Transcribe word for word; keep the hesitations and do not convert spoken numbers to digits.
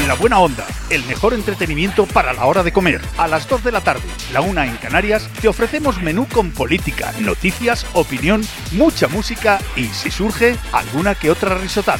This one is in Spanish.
La Buena Onda, el mejor entretenimiento para la hora de comer. A las dos de la tarde, la una en Canarias, te ofrecemos menú con política, noticias, opinión, mucha música y, si surge, alguna que otra risotada.